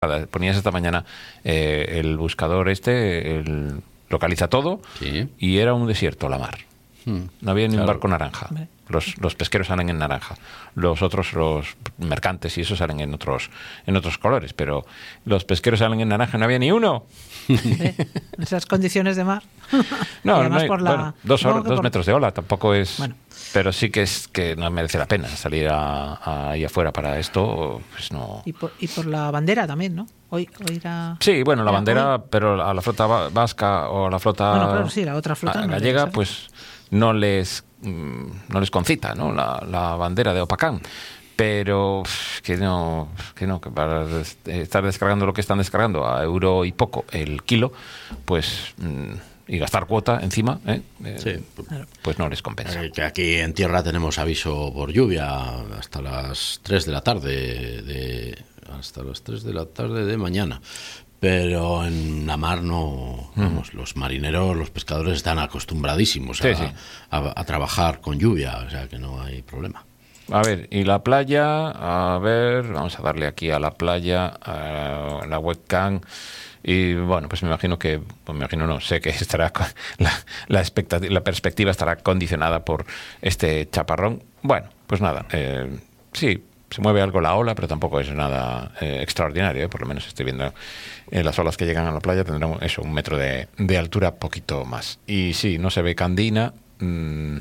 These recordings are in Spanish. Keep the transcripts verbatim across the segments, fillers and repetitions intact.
Ponías esta mañana eh, el buscador este, el, localiza todo, sí. Y era un desierto la mar. Hmm. No había ni claro. un barco naranja. Los, los pesqueros salen en naranja. Los otros, los mercantes y eso salen en otros, en otros colores. Pero los pesqueros salen en naranja, no había ni uno. ¿Eh? Esas condiciones de mar. No, no hay, por la... bueno, dos, horas, dos por... metros de ola, tampoco es... Bueno. Pero sí que es que no merece la pena salir a, a, ahí afuera para esto, pues no. Y por, y por la bandera también, ¿no? Hoy, hoy era... Sí, bueno, la bandera, hoy... pero a la flota vasca o a la flota bueno, claro, sí, la otra flota no gallega, pues no les no les concita, ¿no? La, la bandera de Opacán. Pero que no, que no, que para estar descargando lo que están descargando a euro y poco el kilo, pues... y gastar cuota encima, ¿eh? Eh, sí. Pues no les compensa. Que aquí en tierra tenemos aviso por lluvia hasta las tres de la tarde, de, hasta las tres de la tarde de mañana. Pero en la mar no, vamos, mm. los marineros, los pescadores están acostumbradísimos sí, a, sí. A, a trabajar con lluvia, o sea que no hay problema. A ver, y la playa, a ver, vamos a darle aquí a la playa, a la webcam. Y bueno, pues me imagino que, pues me imagino no, sé que estará la, la, expectativa, la perspectiva estará condicionada por este chaparrón. Bueno, pues nada, eh, sí, se mueve algo la ola, pero tampoco es nada eh, extraordinario, ¿eh? Por lo menos estoy viendo eh, las olas que llegan a la playa tendrán eso, un metro de, de altura, poquito más. Y sí, no se ve Candina mmm,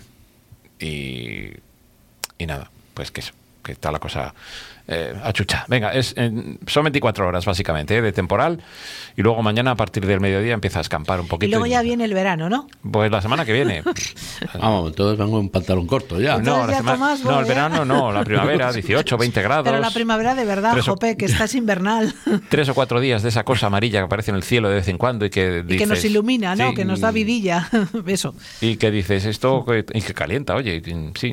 y, y nada, pues que eso, que está la cosa... Eh, achucha. Venga, es, eh, son veinticuatro horas básicamente eh, de temporal y luego mañana a partir del mediodía empieza a escampar un poquito. Y luego ya y... viene el verano, ¿no? Pues la semana que viene. Vamos, entonces vengo en pantalón corto ya. No, la ya semana... Tomás, no, el verano no, la primavera, dieciocho, veinte grados. Pero la primavera de verdad, o... jope, que estás invernal. Tres o cuatro días de esa cosa amarilla que aparece en el cielo de vez en cuando y que dices... Y que nos ilumina, ¿no? Sí, que nos da vidilla. Eso. Y que dices esto y que calienta, oye, sí.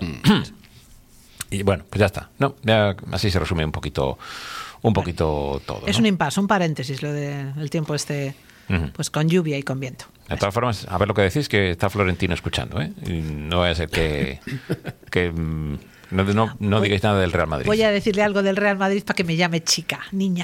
Y bueno, pues ya está. No, ya así se resume un poquito, un poquito todo. Es ¿no? un impasse, un paréntesis lo del tiempo este, uh-huh. pues con lluvia y con viento. De todas formas, a ver lo que decís, que está Florentino escuchando, ¿eh? Y no vaya a ser que, que no, no, no digáis nada del Real Madrid. Voy a decirle algo del Real Madrid para que me llame chica, niña.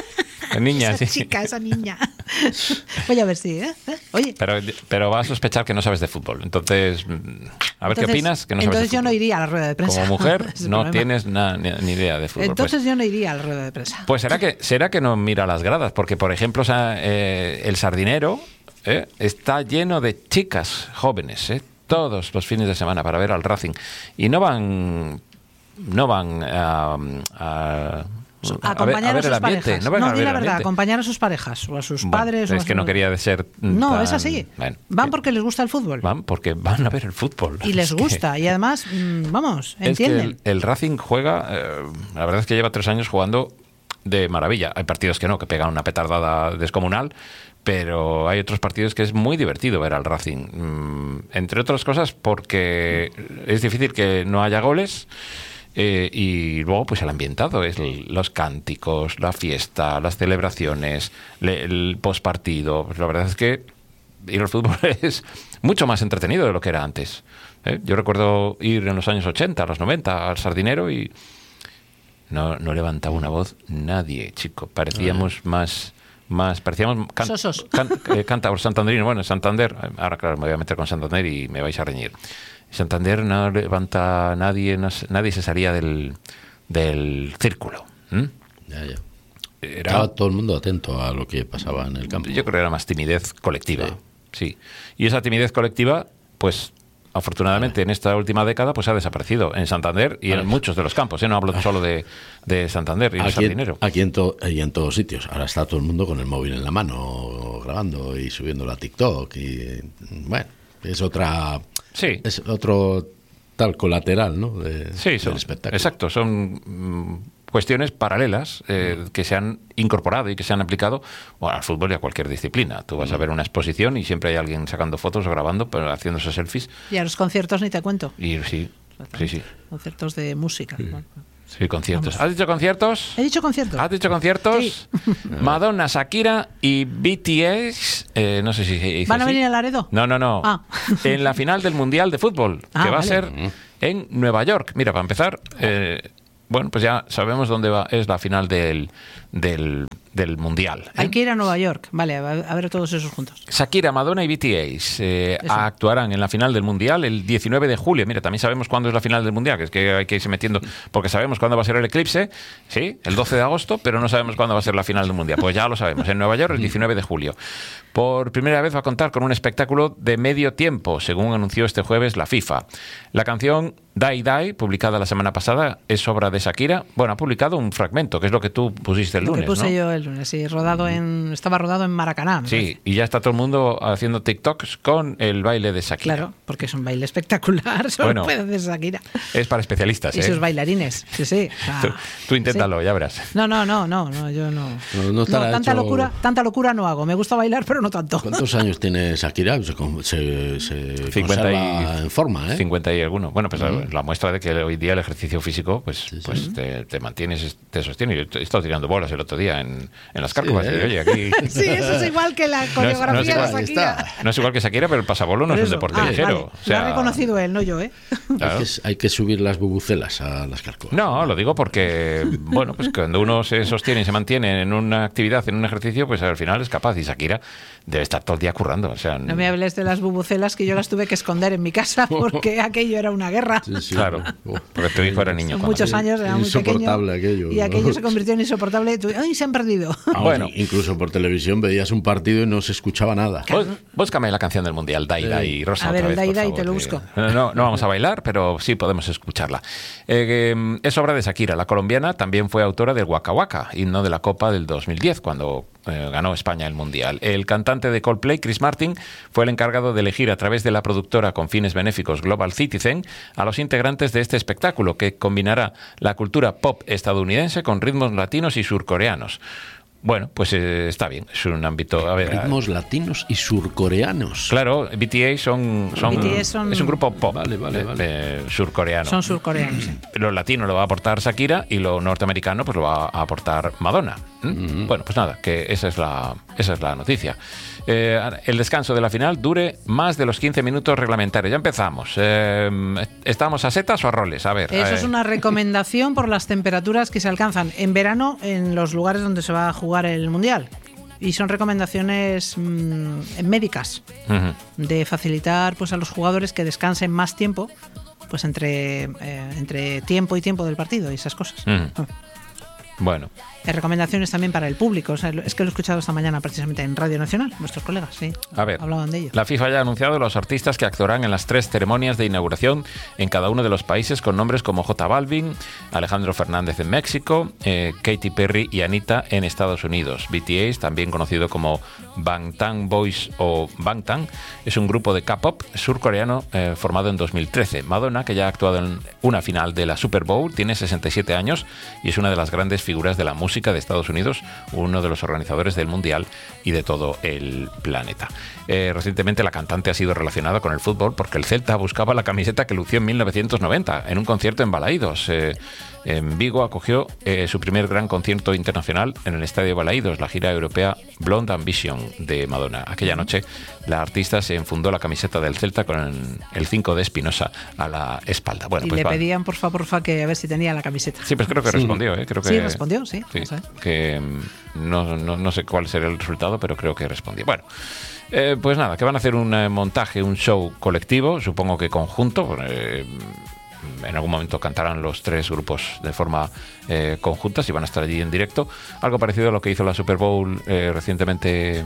Niña, esa sí. chica, esa niña. Voy a ver si, ¿eh? Oye. Pero, pero va a sospechar que no sabes de fútbol. Entonces, a ver entonces, qué opinas. Que no entonces sabes de yo no iría a la rueda de prensa. Como mujer, no problema. tienes na, ni, ni idea de fútbol. Entonces pues. yo no iría a la rueda de prensa. Pues será que será que no mira las gradas, porque por ejemplo, o sea, eh, el Sardinero eh, está lleno de chicas jóvenes, eh, todos los fines de semana para ver al Racing y no van, no van a, a acompañar a, a, a sus parejas. No, no di la verdad, acompañar a sus parejas o a sus bueno, padres. Es o que no quería ser. No, tan, es así. Bueno, van que, porque les gusta el fútbol. Van porque van a ver el fútbol. Y les es gusta. Que, y además, mmm, vamos, es entienden. Que el, el Racing juega. Eh, la verdad es que lleva tres años jugando de maravilla. Hay partidos que no, que pegan una petardada descomunal. Pero hay otros partidos que es muy divertido ver al Racing. Mm, entre otras cosas, porque es difícil que no haya goles. Eh, y luego pues el ambientado es el, los cánticos, la fiesta, las celebraciones, le, el postpartido. Pues la verdad es que ir al fútbol es mucho más entretenido de lo que era antes. ¿eh? Yo recuerdo ir en los años ochenta, a los noventa al Sardinero y no, no levantaba una voz nadie, chico. Parecíamos uh-huh. más... más parecíamos can, sosos can, eh, cántabros santanderinos. Bueno, Santander, ahora claro me voy a meter con Santander y me vais a reñir. Santander no levanta nadie, no, nadie se salía del, del círculo. ¿Mm? Ya, ya. Era, Estaba todo el mundo atento a lo que pasaba en el campo. Yo creo que era más timidez colectiva. Sí. sí. Y esa timidez colectiva, pues afortunadamente vale. en esta última década, pues ha desaparecido en Santander y vale. en muchos de los campos. ¿eh? No hablo solo de, de Santander y de Sardinero. Aquí en, to, y en todos sitios. Ahora está todo el mundo con el móvil en la mano, grabando y subiéndolo a TikTok. Y bueno, es otra... Sí. Es otro tal colateral, ¿no? De, sí, son, del espectáculo. Exacto, son mm, cuestiones paralelas eh, mm. que se han incorporado y que se han aplicado bueno, al fútbol y a cualquier disciplina. Tú vas mm. a ver una exposición y siempre hay alguien sacando fotos o grabando, pero haciéndose selfies. Y a los conciertos ni te cuento. Y sí, sí, sí. Conciertos de música. Sí. Bueno. Sí, conciertos. Vamos. ¿Has dicho conciertos? He dicho conciertos. ¿Has dicho conciertos? Sí. Madonna, Shakira y B T S. Eh, no sé si dice ¿Van a así. venir a Laredo? No, no, no. Ah. En la final del Mundial de Fútbol, ah, que va vale. a ser en Nueva York. Mira, para empezar, eh, bueno, pues ya sabemos dónde va, es la final del, del, del Mundial. ¿eh? Hay que ir a Nueva York, vale, a ver todos esos juntos. Shakira, Madonna y B T S eh, actuarán en la final del Mundial el diecinueve de julio. Mira, también sabemos cuándo es la final del Mundial, que es que hay que irse metiendo, porque sabemos cuándo va a ser el eclipse, sí, el doce de agosto, pero no sabemos cuándo va a ser la final del Mundial. Pues ya lo sabemos, en Nueva York el diecinueve de julio. Por primera vez va a contar con un espectáculo de medio tiempo, según anunció este jueves la FIFA. La canción Die Die, publicada la semana pasada, es obra de Shakira. Bueno, ha publicado un fragmento, que es lo que tú pusiste el lo lunes, que puse ¿no? yo el lunes, sí, rodado en, estaba rodado en Maracaná. Sí, parece. Y ya está todo el mundo haciendo TikToks con el baile de Shakira. Claro, porque es un baile espectacular, solo Bueno, puede hacer Shakira. Es para especialistas, Y ¿eh? sus bailarines, sí, sí. O sea, tú, tú inténtalo, sí. ya verás. No, no, no, no, no yo no. No, no No, estará tanta hecho- locura, tanta locura no hago. Me gusta bailar, pero no tanto. ¿Cuántos años tiene Shakira? Se, con- se, se cincuenta conserva y, en forma, ¿eh? cincuenta y alguno. Bueno, pues Mm. la muestra de que hoy día el ejercicio físico pues, Sí, sí. pues te, te mantienes, te sostiene. Yo he estado tirando bolas el otro día en, en las cárcavas. Sí, y, ¿eh? oye, aquí... Sí, eso es igual que la no es coreografía igual, de ahí Shakira. está. No es igual que Shakira, pero el pasabolo no Por es un eso. deporte Ah, ligero. vale. O sea, Lo ha reconocido él, no yo, ¿eh? claro. Hay, que, hay que subir las bubucelas a las cárcavas. No, lo digo porque, bueno, pues cuando uno se sostiene y se mantiene en una actividad, en un ejercicio, pues al final es capaz. Y Shakira debe estar todo el día currando. O sea, No me hables de las bubucelas, que yo las tuve que esconder en mi casa porque aquello era una guerra. Sí, sí. claro, Oh. porque tu hijo era niño. Con cuando- muchos años, era muy pequeño. Insoportable aquello, Y ¿no? aquello se convirtió en insoportable. Tú- ¡Ay, se han perdido! Vamos, Bueno. incluso por televisión veías un partido y no se escuchaba nada. Bú- Búscame la canción del Mundial, Dai Dai, Rosa. A ver, otra el vez, Dai por Dai, favor, te lo que- busco. No, no vamos a bailar, pero sí podemos escucharla. Eh, eh, es obra de Shakira. La colombiana también fue autora del Waka Waka, himno de la Copa del dos mil diez, cuando eh, ganó España el Mundial. El cantante de Coldplay, Chris Martin, fue el encargado de elegir a través de la productora con fines benéficos Global Citizen a los integrantes de este espectáculo, que combinará la cultura pop estadounidense con ritmos latinos y surcoreanos. Bueno, pues eh, está bien, es un ámbito... A ver, Ritmos latinos y surcoreanos. claro, B T S son, son, B T S son- es un grupo pop Vale, vale, de- vale. de surcoreano. Son surcoreanos. sí. Lo latino lo va a aportar Shakira y lo norteamericano pues lo va a aportar Madonna. ¿Mm? Bueno, pues nada, que esa es la, esa es la noticia. Eh, el descanso de la final dure más de los quince minutos reglamentarios. Ya empezamos. Eh, ¿Estamos a setas o a roles? A ver. Eso eh, es una recomendación por las temperaturas que se alcanzan en verano en los lugares donde se va a jugar el Mundial. Y son recomendaciones mmm, médicas ujú. de facilitar pues a los jugadores que descansen más tiempo pues entre, eh, entre tiempo y tiempo del partido y esas cosas. Ujú. Bueno, Hay recomendaciones también para el público. O sea, es que lo he escuchado esta mañana precisamente en Radio Nacional. Nuestros colegas, sí. a ver. Hablaban de ello. La FIFA ya ha anunciado los artistas que actuarán en las tres ceremonias de inauguración en cada uno de los países, con nombres como J Balvin, Alejandro Fernández en México, eh, Katy Perry y Anita en Estados Unidos. B T S, también conocido como Bangtan Boys o Bangtan, es un grupo de K-pop surcoreano eh, formado en dos mil trece. Madonna, que ya ha actuado en una final de la Super Bowl, tiene sesenta y siete años y es una de las grandes figuras de la música de Estados Unidos, uno de los organizadores del Mundial y de todo el planeta. Eh, recientemente la cantante ha sido relacionada con el fútbol porque el Celta buscaba la camiseta que lució en mil novecientos noventa en un concierto en Balaídos. Eh, en Vigo acogió eh, su primer gran concierto internacional en el Estadio Balaídos, la gira europea Blonde Ambition de Madonna. Aquella noche la artista se enfundó la camiseta del Celta con el cinco de Espinosa a la espalda. Bueno, y pues le va. pedían, por favor, porfa, que a ver si tenía la camiseta. Sí, pues creo que respondió, ¿eh? Creo que, Sí, respondió, sí. Sí, Vamos a ver. que mm, no, no, no sé cuál será el resultado, pero creo que respondió. Bueno, eh, pues nada, que van a hacer un eh, montaje, un show colectivo, supongo que conjunto. Eh, en algún momento cantarán los tres grupos de forma eh, conjunta, si van a estar allí en directo. Algo parecido a lo que hizo la Super Bowl eh, recientemente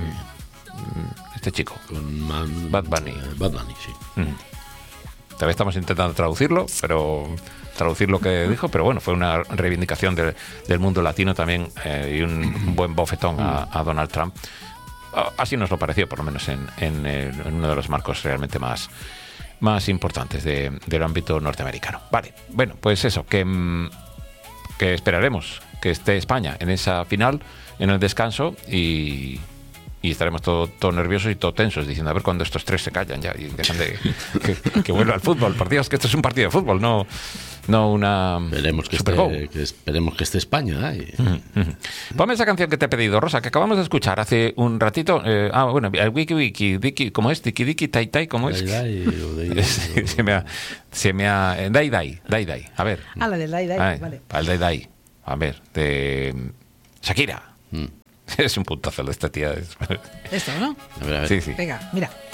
mm, este chico. Con Man- Bad Bunny. eh, Bad Bunny, sí. Mm. Todavía estamos intentando traducirlo, pero traducir lo que dijo, pero bueno, fue una reivindicación de- del mundo latino también eh, y un buen bofetón a, a Donald Trump. Ah, Así nos lo pareció, por lo menos en, en, el- en uno de los marcos realmente más, más importantes de- del ámbito norteamericano. Vale, bueno, pues eso, que, mm, que esperaremos que esté España en esa final, en el descanso, y, y estaremos todos todo nerviosos y todo tensos, diciendo a ver cuándo estos tres se callan ya y dejan de que, que vuelva al fútbol. Por Dios, que esto es un partido de fútbol, no, no una Esperemos que, Super Bowl. esté, que esperemos que esté España. ¿eh? Mm, mm. Ponme esa canción que te he pedido, Rosa, que acabamos de escuchar hace un ratito. Eh, ah, bueno, el wiki wiki, diki, ¿cómo es? Diki diki, tai tai, ¿cómo es? Dai, dai, o dai, dai, o- se me ha, se me ha, eh, dai dai, dai dai. A ver. Ah, la del Dai Dai, Ay, vale. al dai dai. A ver, de Shakira. Mm. Es un puntazo de esta tía. Esto, ¿no? A ver, a ver. Sí, sí. Venga, mira.